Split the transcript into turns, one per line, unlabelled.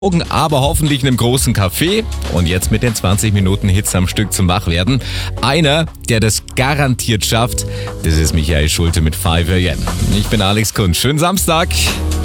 aber hoffentlich in einem großen Café. Und jetzt mit den 20 Minuten Hits am Stück zum Wachwerden. Einer, der das garantiert schafft, das ist Michael Schulte mit 5 AM. Ich bin Alex Kunz. Schönen Samstag.